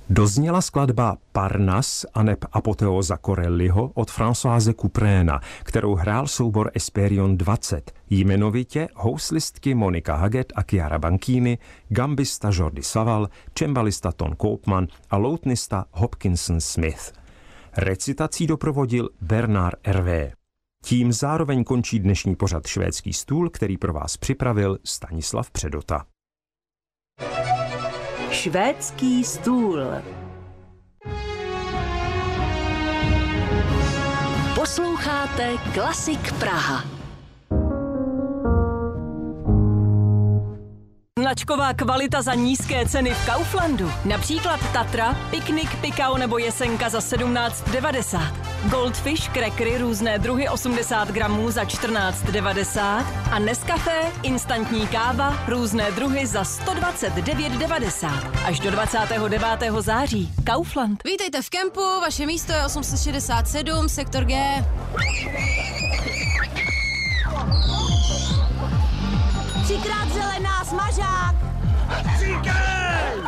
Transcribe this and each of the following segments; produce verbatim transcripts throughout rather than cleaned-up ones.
Dozněla skladba Parnas aneb Apoteóza Corelliho od Françoise Coupréna, kterou hrál soubor Esperion dvacet, jmenovitě houslistky Monika Haget a Chiara Banchini, gambista Jordi Savall, cembalista Ton Koopman a loutnista Hopkinson Smith. Recitací doprovodil Bernard Hervé. Tím zároveň končí dnešní pořad Švédský stůl, který pro vás připravil Stanislav Předota. Švédský stůl. Posloucháte Klasik Praha. Značková kvalita za nízké ceny v Kauflandu. Například Tatra, Piknik, Pikao nebo Jesenka za sedmnáct devadesát. Goldfish, crackery různé druhy osmdesát gramů za čtrnáct devadesát a Nescafé, instantní káva, různé druhy za sto dvacet devět devadesát. Až do dvacátého devátého září. Kaufland. Vítejte v kempu, vaše místo je osm set šedesát sedm, sektor G. Třikrát zelená, smažák! Říkej!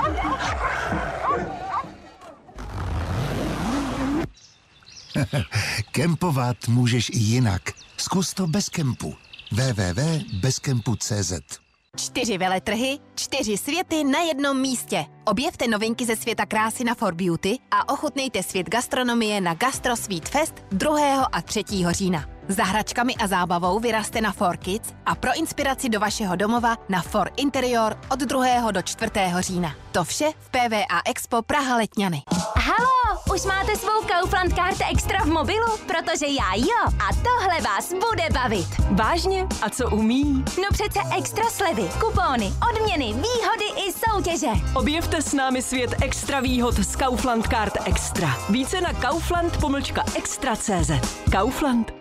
Kempovat můžeš i jinak. Zkus to bez kempu. w w w tečka bezkempu tečka cé zet. Čtyři veletrhy, čtyři světy na jednom místě. Objevte novinky ze světa krásy na For Beauty a ochutnejte svět gastronomie na Gastro Sweet Fest druhého a třetího října. Za hračkami a zábavou vyraste na For Kids a pro inspiraci do vašeho domova na For Interior od druhého do čtvrtého října. To vše v P V A Expo Praha Letňany. Halo, už máte svou Kaufland Card Extra v mobilu? Protože já jo. A tohle vás bude bavit. Vážně? A co umí? No přece extra slevy, kupóny, odměny, výhody i soutěže. Objevte s námi svět extra výhod z Kaufland Card Extra. Více na kaufland pomlčka extra tečka cé zet. Kaufland.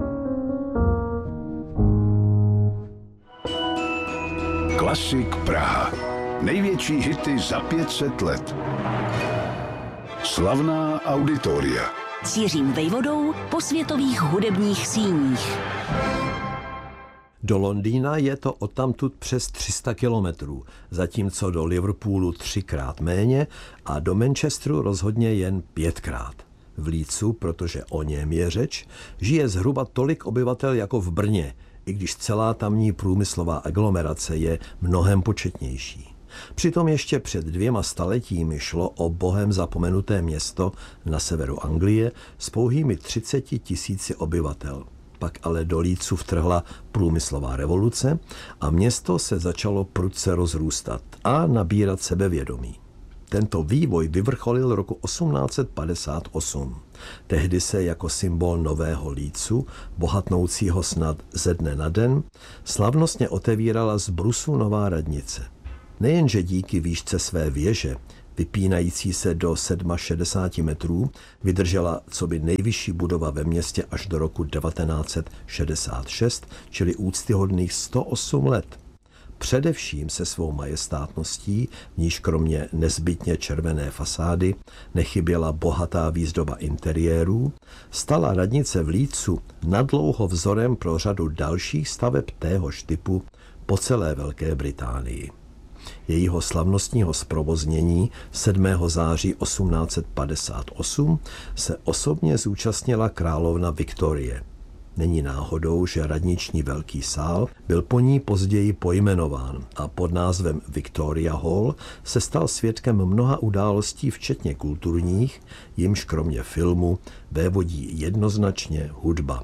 Klasik Praha. Největší hity za pět set let. Slavná auditoria. S Jiřím Vejvodou po světových hudebních síních. Do Londýna je to odtamtud přes tři sta kilometrů, zatímco do Liverpoolu třikrát méně a do Manchesteru rozhodně jen pětkrát. V Leedsu, protože o něm je řeč, žije zhruba tolik obyvatel jako v Brně, i když celá tamní průmyslová aglomerace je mnohem početnější. Přitom ještě před dvěma staletími šlo o bohem zapomenuté město na severu Anglie s pouhými třiceti tisíci obyvatel. Pak ale do Leedsu vtrhla průmyslová revoluce a město se začalo prudce rozrůstat a nabírat sebevědomí. Tento vývoj vyvrcholil roku osmnáct set padesát osm. Tehdy se jako symbol nového Leedsu, bohatnoucího snad ze dne na den, slavnostně otevírala z brusu nová radnice. Nejenže díky výšce své věže, vypínající se do šedesáti sedmi metrů, vydržela coby nejvyšší budova ve městě až do roku devatenáct set šedesát šest, čili úctyhodných sto osm let. Především se svou majestátností, v níž kromě nezbytně červené fasády nechyběla bohatá výzdoba interiérů, stala radnice v Leedsu nadlouho vzorem pro řadu dalších staveb téhož typu po celé Velké Británii. Jejího slavnostního zprovoznění sedmého září osmnáct set padesát osm se osobně zúčastnila královna Viktorie. Není náhodou, že radniční velký sál byl po ní později pojmenován a pod názvem Victoria Hall se stal svědkem mnoha událostí, včetně kulturních, jimž kromě filmu vévodí jednoznačně hudba.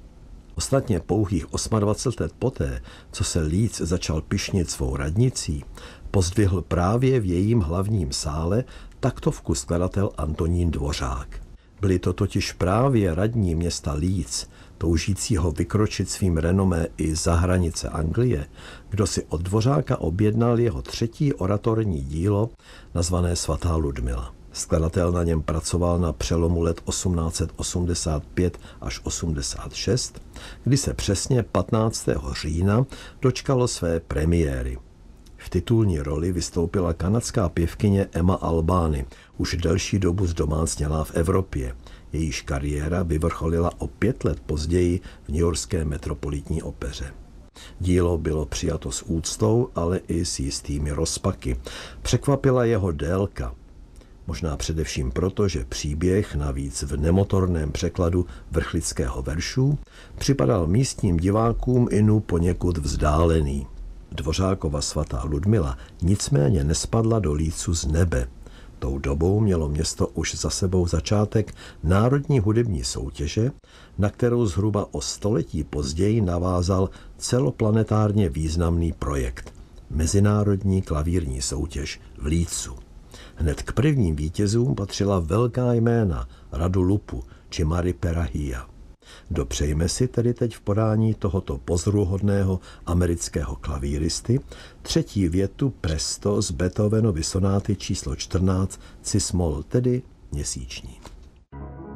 Ostatně pouhých dvacet osm let poté, co se Leeds začal pyšnit svou radnicí, pozdvihl právě v jejím hlavním sále taktovku skladatel Antonín Dvořák. Byli to totiž právě radní města Leeds, toužícího vykročit svým renomé i za hranice Anglie, kdo si od Dvořáka objednal jeho třetí oratorní dílo, nazvané Svatá Ludmila. Skladatel na něm pracoval na přelomu let osmnáct set osmdesát pět až osmdesát šest, kdy se přesně patnáctého října dočkalo své premiéry. V titulní roli vystoupila kanadská pěvkyně Emma Albany, už delší dobu zdomácnělá v Evropě. Jejíž kariéra vyvrcholila o pět let později v newyorské metropolitní opeře. Dílo bylo přijato s úctou, ale i s jistými rozpaky. Překvapila jeho délka. Možná především proto, že příběh, navíc v nemotorném překladu vrchlického veršů, připadal místním divákům inu poněkud vzdálený. Dvořákova svatá Ludmila nicméně nespadla do lícu z nebe. Tou dobou mělo město už za sebou začátek národní hudební soutěže, na kterou zhruba o století později navázal celoplanetárně významný projekt – Mezinárodní klavírní soutěž v Lícu. Hned k prvním vítězům patřila velká jména Radu Lupu či Mari Perahia. Dopřejme si tedy teď v podání tohoto pozoruhodného amerického klavíristy třetí větu presto z Beethovenovy sonáty číslo čtrnáct cis-moll, tedy měsíční.